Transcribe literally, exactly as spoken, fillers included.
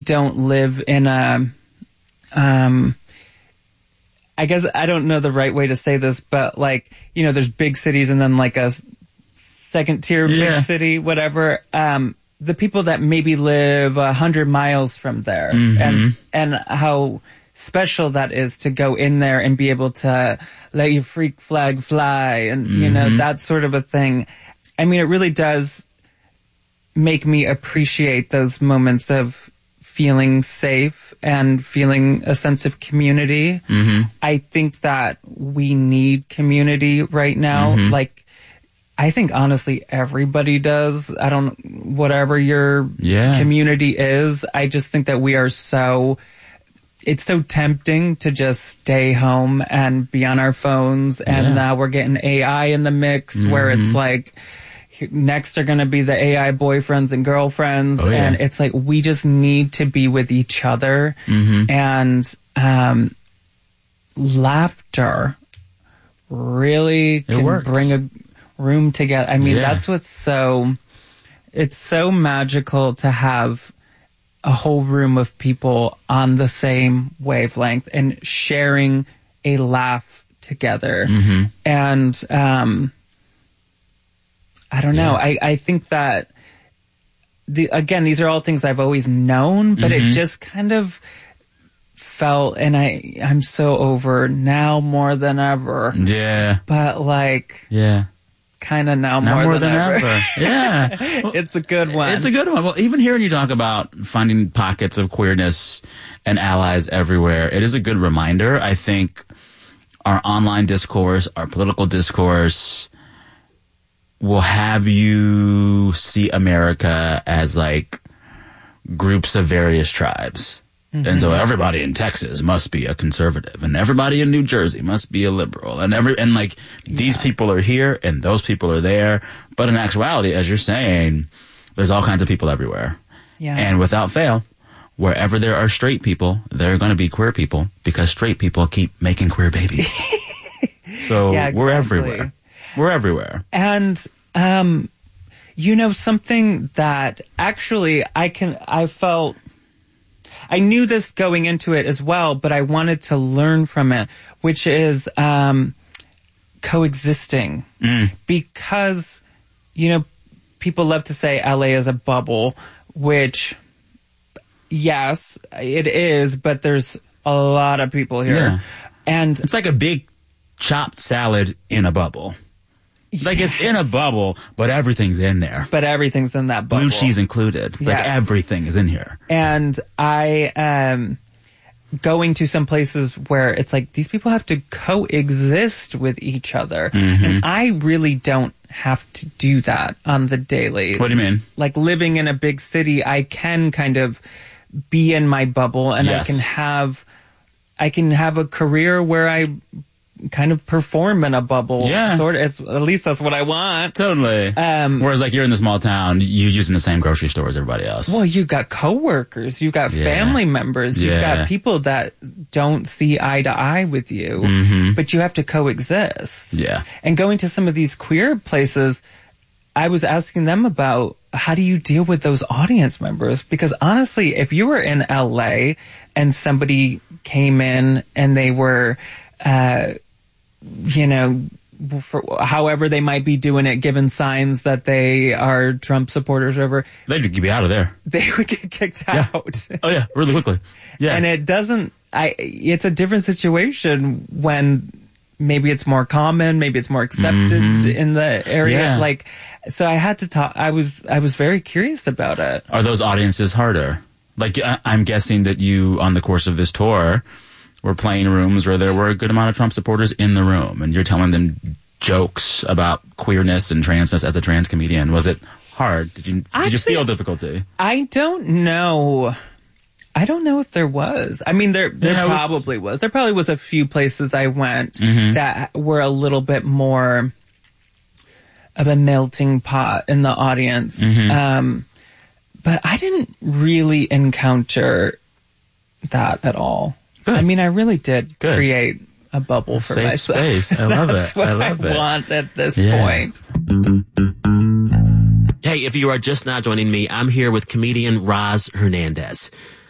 don't live in a, um, I guess I don't know the right way to say this, but like, you know, there's big cities and then like a second tier yeah. big city, whatever. Um, the people that maybe live a hundred miles from there mm-hmm. and, and how special that is to go in there and be able to let your freak flag fly and, mm-hmm. you know, that sort of a thing. I mean, it really does make me appreciate those moments of feeling safe and feeling a sense of community. Mm-hmm. I think that we need community right now. Mm-hmm. Like, I think honestly everybody does. I don't, whatever your yeah. community is, I just think that we are so, it's so tempting to just stay home and be on our phones. And yeah. now we're getting A I in the mix mm-hmm. where it's like, next are going to be the A I boyfriends and girlfriends. Oh, yeah. And it's like, we just need to be with each other. Mm-hmm. And, um, laughter really it can works. bring a room together. I mean, yeah. that's what's so, it's so magical to have a whole room of people on the same wavelength and sharing a laugh together. Mm-hmm. And, um, I don't know. Yeah. I, I think that, the again, these are all things I've always known, but mm-hmm. it just kind of felt, and I, I'm so over now more than ever. Yeah. But like, yeah. kind of now, now more, more than, than ever. ever. Yeah. Well, it's a good one. It's a good one. Well, even hearing you talk about finding pockets of queerness and allies everywhere, it is a good reminder. I think our online discourse, our political discourse, will have you see America as like groups of various tribes. Mm-hmm. And so everybody in Texas must be a conservative and everybody in New Jersey must be a liberal and every, and like these yeah. people people are here and those people are there. But in actuality, as you're saying, there's all kinds of people everywhere. Yeah. And without fail, wherever there are straight people, there are going to be queer people because straight people keep making queer babies. So yeah, we're exactly. everywhere. We're everywhere. And, um, you know, something that actually I can, I felt, I knew this going into it as well, but I wanted to learn from it, which is, um, coexisting. Mm. Because, you know, people love to say L A is a bubble, which, yes, it is, but there's a lot of people here. Yeah. And it's like a big chopped salad in a bubble. Like yes. It's in a bubble, but everything's in there. But everything's in that bubble. Blue cheese included. Like yes. everything is in here. And I um going to some places where it's like these people have to coexist with each other. Mm-hmm. And I really don't have to do that on the daily. What do you mean? Like living in a big city, I can kind of be in my bubble and yes. I can have I can have a career where I kind of perform in a bubble. Yeah. Sort of. It's, at least that's what I want. Totally. Um, Whereas like you're in the small town, you're using the same grocery store as everybody else. Well, you've got coworkers, you've got yeah. family members, you've yeah. got people that don't see eye to eye with you, mm-hmm. but you have to coexist. Yeah. And going to some of these queer places, I was asking them about how do you deal with those audience members? Because honestly, if you were in L A and somebody came in and they were, uh, you know, for however they might be doing it, given signs that they are Trump supporters or whatever, they'd be out of there. They would get kicked yeah. out. Oh yeah, really quickly. Yeah. And it doesn't, I, it's a different situation when maybe it's more common, maybe it's more accepted mm-hmm. in the area. Yeah. Like, so I had to talk, I was, I was very curious about it. Are those audiences harder? Like, I, I'm guessing that you, on the course of this tour, were playing rooms where there were a good amount of Trump supporters in the room, and you're telling them jokes about queerness and transness as a trans comedian. Was it hard? Did you, did Actually, you feel difficulty? I don't know. I don't know if there was. I mean, there there yeah, probably was, was. There probably was a few places I went mm-hmm. that were a little bit more of a melting pot in the audience. Mm-hmm. Um, but I didn't really encounter that at all. Good. I mean, I really did Good. create a bubble a for safe myself. Space. I love That's it. what I love I it. want at this yeah. point. Hey, if you are just now joining me, I'm here with comedian Roz Hernandez.